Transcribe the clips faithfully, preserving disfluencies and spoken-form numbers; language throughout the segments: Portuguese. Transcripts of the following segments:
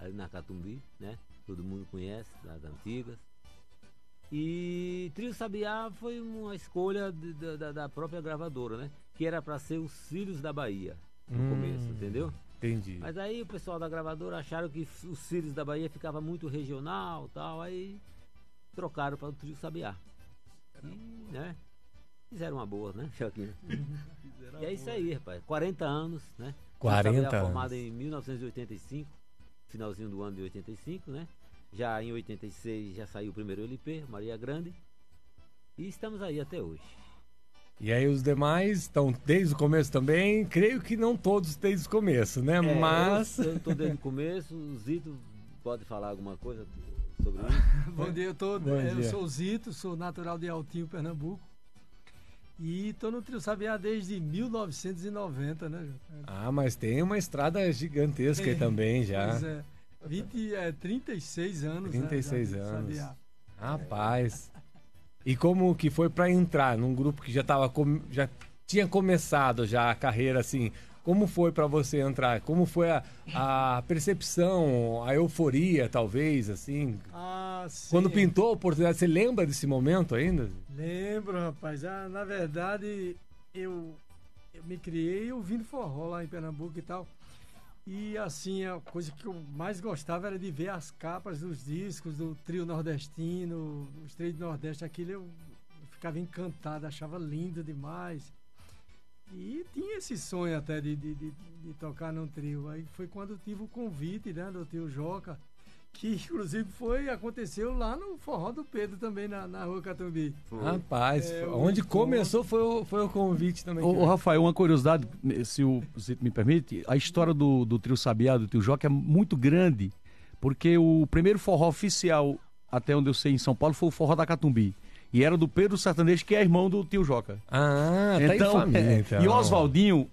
ali na Catumbi, né? Todo mundo conhece, das antigas. E Trio Sabiá foi uma escolha de, da, da própria gravadora, né? Que era para ser os Círios da Bahia, no hum, começo, entendeu? Entendi. Mas aí o pessoal da gravadora acharam que os Círios da Bahia ficava muito regional, tal, aí trocaram para o Trio Sabiá. E, né? Fizeram uma boa, né, Joaquim? E é isso aí, rapaz. quarenta anos, né? quarenta anos. Formado em mil novecentos e oitenta e cinco, finalzinho do ano de oitenta e cinco, né? Já em oitenta e seis já saiu o primeiro L P, Maria Grande. E estamos aí até hoje. E aí os demais estão desde o começo também? Creio que não todos desde o começo, né? É, Mas... Eu estou desde o começo. O Zito pode falar alguma coisa sobre isso? Bom dia a todos. Eu sou o Zito, sou natural de Altinho, Pernambuco. E estou no Trio Sabiá desde mil novecentos e noventa, né? Ah, mas tem uma estrada gigantesca aí também já. Pois é. vinte, é, trinta e seis anos. trinta e seis né, anos. Sabiá. Rapaz. E como que foi para entrar num grupo que já tava com... já tinha começado já a carreira assim? Como foi para você entrar? Como foi a, a percepção, a euforia, talvez, assim? Ah, sim. Quando pintou a oportunidade, você lembra desse momento ainda? Lembro, rapaz. Ah, na verdade, eu, eu me criei ouvindo forró lá em Pernambuco e tal. E, assim, a coisa que eu mais gostava era de ver as capas dos discos do Trio Nordestino, os Três do Nordeste. Aquilo eu, eu ficava encantado, achava lindo demais. E tinha esse sonho até de, de, de, de tocar num trio. Aí foi quando eu tive o convite, né, do tio Joca, que inclusive foi, aconteceu lá no Forró do Pedro também, na, na Rua Catumbi. Rapaz, é, onde o... começou foi o, foi o convite também. Ô, ô Rafael, uma curiosidade, se o Zito me permite, a história do, do Trio Sabiá, do tio Joca, é muito grande, porque o primeiro forró oficial, até onde eu sei, em São Paulo, foi o Forró da Catumbi. E era do Pedro Sertanejo, que é irmão do tio Joca. Ah, tá então, em família, é, então. E Oswaldinho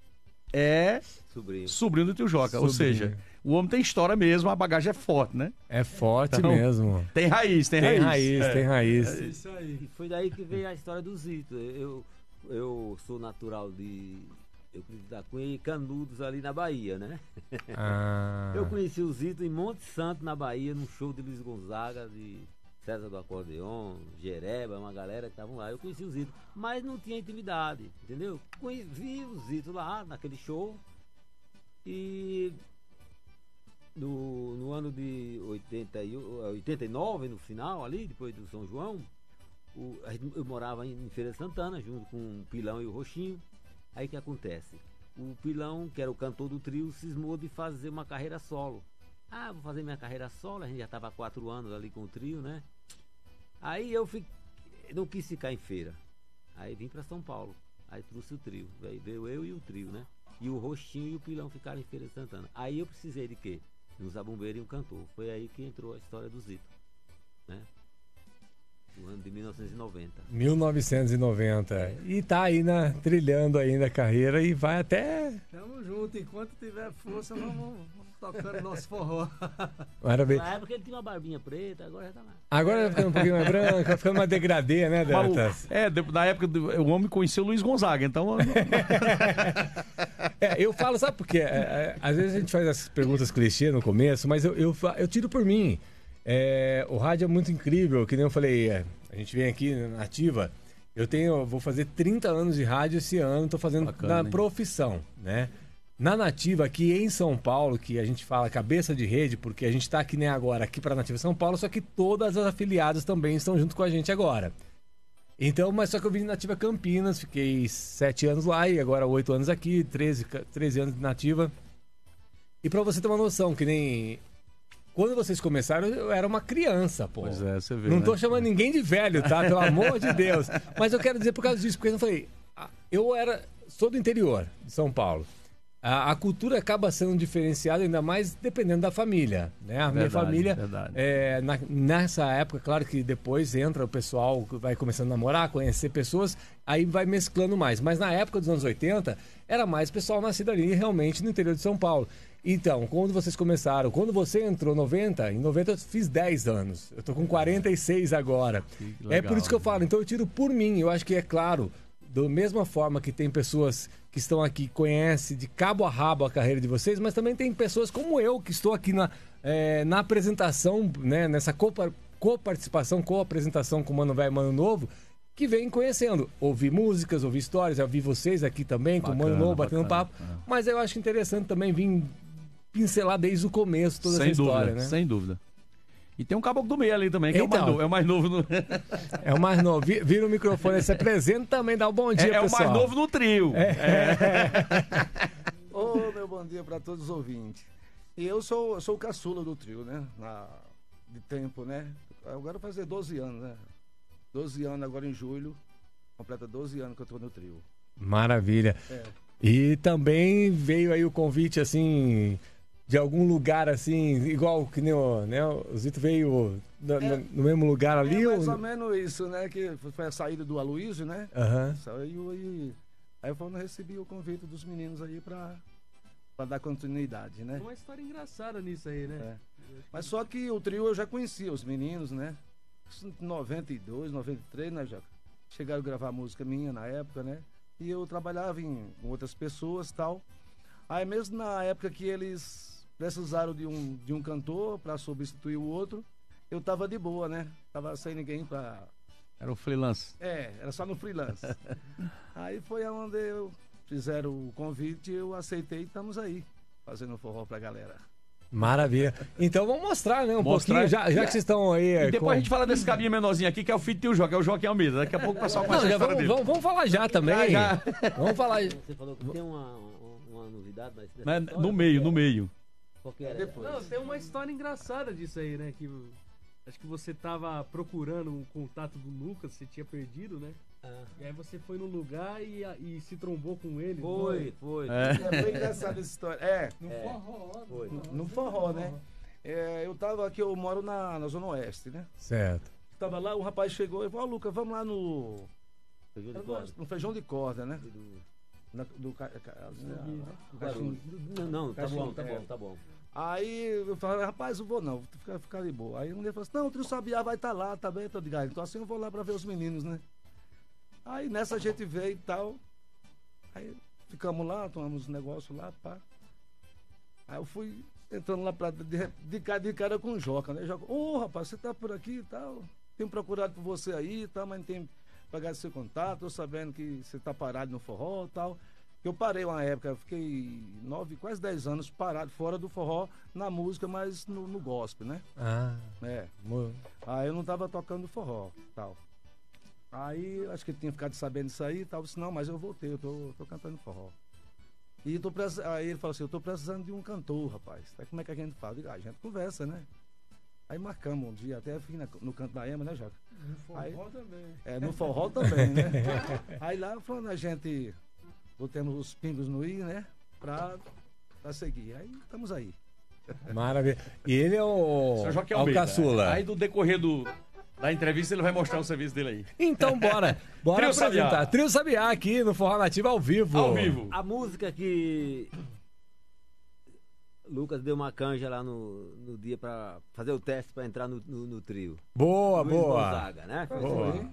é sobrinho. sobrinho do tio Joca. Sobrinho. Ou seja, o homem tem história mesmo, a bagagem é forte, né? É forte então, mesmo. Tem raiz, tem, tem raiz. raiz. É. Tem raiz, É isso aí. E foi daí que veio a história do Zito. Eu, eu sou natural de Euclides da Cunha e Canudos, ali na Bahia, né? Ah. Eu conheci o Zito em Monte Santo, na Bahia, num show de Luiz Gonzaga, de César do Acordeon, Jereba, uma galera que estavam lá. Eu conheci o Zito, mas não tinha intimidade, entendeu? Vi o Zito lá, naquele show, e no, no ano de oitenta e, oitenta e nove, no final ali, depois do São João, o, eu morava em, em Feira de Santana, junto com o Pilão e o Roxinho. Aí que acontece? O Pilão, que era o cantor do trio, cismou de fazer uma carreira solo. Ah, vou fazer minha carreira solo, a gente já estava há quatro anos ali com o trio, né? Aí eu fiquei, não quis ficar em Feira. Aí vim para São Paulo. Aí trouxe o trio. Veio, veio eu e o trio, né? E o Roxinho e o Pilão ficaram em Feira de Santana. Aí eu precisei de quê? De um zabumbeiro e um cantor. Foi aí que entrou a história do Zito, né? No ano de mil novecentos e noventa. mil novecentos e noventa. É. E tá aí, né, trilhando ainda a carreira e vai até... Tamo junto, enquanto tiver força, vamos, vamos tocando nosso forró. Maravilha. Na época ele tinha uma barbinha preta, agora já tá mais. Agora vai ficando um pouquinho mais branca, vai ficando mais degradê, né, Dantas? É, na época do, o homem conheceu o Luiz Gonzaga, então... é, eu falo, sabe por quê? É, é, às vezes a gente faz essas perguntas clichê no começo, mas eu, eu, eu tiro por mim. É, o rádio é muito incrível, que nem eu falei, é, a gente vem aqui na Ativa, eu tenho, vou fazer trinta anos de rádio esse ano, tô fazendo Bacana, na hein? profissão, né? Na Nativa, aqui em São Paulo, que a gente fala cabeça de rede, porque a gente tá aqui nem agora, aqui para Nativa São Paulo, só que todas as afiliadas também estão junto com a gente agora. Então, mas só que eu vim de Nativa Campinas, fiquei sete anos lá e agora oito anos aqui, treze, treze anos de Nativa. E para você ter uma noção, que nem... Quando vocês começaram, eu era uma criança, pô. Pois é, você vê, Não tô né? chamando ninguém de velho, tá? Pelo amor de Deus. Mas eu quero dizer por causa disso, porque eu falei, eu era, sou do interior de São Paulo. A, a cultura acaba sendo diferenciada, ainda mais dependendo da família, né? A verdade, minha família, é, na, nessa época, claro que depois entra o pessoal, vai começando a namorar, conhecer pessoas, aí vai mesclando mais. Mas na época dos anos oitenta, era mais pessoal nascido ali, realmente, no interior de São Paulo. Então, quando vocês começaram, quando você entrou em noventa, em noventa eu fiz dez anos. Eu tô com quarenta e seis agora. É por isso que eu falo, então eu tiro por mim. Eu acho que é claro, da mesma forma que tem pessoas que estão aqui, conhecem de cabo a rabo a carreira de vocês, mas também tem pessoas como eu, que estou aqui na, é, na apresentação, né, nessa copa- co-participação, co-apresentação com o Mano Velho e Mano Novo, que vem conhecendo, ouvir músicas, ouvir histórias, eu vi vocês aqui também, com o Mano Novo, batendo bacana, papo, é. mas eu acho interessante também vir pincelar desde o começo toda Sem essa dúvida, história, né? sem dúvida. E tem um caboclo do meio ali também, que é o mais Então. novo. É o mais novo no, É o mais novo. Vi- Vira o microfone, se apresenta também, dá um bom dia, é, é o pessoal. mais novo no trio. Ô, meu bom dia para todos os ouvintes. E eu sou, eu sou o caçula do trio, né? Na, de tempo, né? Agora vai fazer doze anos, né? doze anos agora em julho. Completa doze anos que eu tô no trio. Maravilha. É. E também veio aí o convite, assim, de algum lugar, assim, igual que nem o, né, o Zito veio no, no- no mesmo lugar ali? É ou- mais ou menos isso, né? Que foi a saída do Aloysio, né? Aham. Saiu aí. Aí eu não recebi o convite dos meninos aí pra, pra dar continuidade, né? Tem uma história engraçada nisso aí, né? É. Mas só que o trio eu já conhecia, os meninos, né? Isso em noventa e dois, noventa e três, né, Joca? Chegaram a gravar música minha na época, né? E eu trabalhava em, com outras pessoas e tal. Aí mesmo na época que eles precisaram de um, de um cantor para substituir o outro, eu tava de boa, né? Tava sem ninguém pra... Era o freelance. É, era só no freelance. Aí foi onde eu fizeram o convite, eu aceitei e estamos aí, fazendo forró pra galera. Maravilha. Então vamos mostrar, né, um Mostrar. pouquinho, já, já que vocês estão aí... é, E depois com- a gente fala desse cabinho menorzinho aqui, que é o filho do tio Joca, é o Joaquim Almeida. Daqui a pouco o pessoal Não, começa a já história vamos, dele. vamos, vamos falar já também. Já, já. Vamos falar... Você falou que tem uma, uma, uma novidade, mas... dessa Mas história? no meio, no meio. Qual que era? Depois. Não, tem uma história engraçada disso aí, né? Que o- acho que você tava procurando um contato do Lucas, você tinha perdido, né? Ah, E aí você foi no lugar e, e se trombou com ele. foi, foi. É. É bem engraçada essa história. É, No É. forró. Foi. no forró, né? É, eu tava aqui, eu moro na, na Zona Oeste, né? Certo. Tava lá, o rapaz chegou e falou, ó, Lucas, vamos lá no, Feijão de corda. no feijão de corda, né? Do- Na- do, ca- ca- do na- Guarulhos. Não, não, tá Caixinha, bom, tá é. bom, tá bom. Aí eu falei, rapaz, eu vou não, vou ficar, ficar de boa. Aí um dia falou assim, não, o Trio Sabiá vai estar lá, tá bem? Eu tô de gás. Então assim eu vou lá pra ver os meninos, né? Aí nessa a gente veio e tal. Aí ficamos lá, tomamos um negócio lá, pá. Aí eu fui entrando lá pra, de, de, cara, de cara com o Joca, né? Joca, ô rapaz, você tá por aqui e tal. Tenho procurado por você aí e tal, mas não tem pagado seu contato, tô sabendo que você tá parado no forró e tal. Eu parei uma época, fiquei nove, quase dez anos parado fora do forró na música, mas no, no gospel, né? Ah, É. mo- Aí eu não tava tocando forró tal. Aí acho que ele tinha ficado sabendo disso aí e tal. Eu disse, não, mas eu voltei, eu tô, tô cantando forró. E tô precis... Aí ele falou assim, eu tô precisando de um cantor, rapaz. Aí como é que a gente fala? Eu digo, ah, a gente conversa, né? Aí marcamos um dia, até fui na- no canto da Ema, né, Joca? No forró Aí- também. É, no forró também, né? Aí lá foi onde a gente botamos os pingos no i, né? Pra, pra seguir. Aí estamos aí. maravilha. E ele é o, Seu Joaquim é o Almeida. caçula. Aí do decorrer do, da entrevista ele vai mostrar o serviço dele aí. Então bora, bora Trio apresentar. Sabiá. Trio Sabiá aqui no Forró Nativo ao vivo. Ao vivo. A música que Lucas deu uma canja lá no, no dia pra fazer o teste pra entrar no, no, no trio. Boa, Luiz boa. Gonzaga, né? Boa.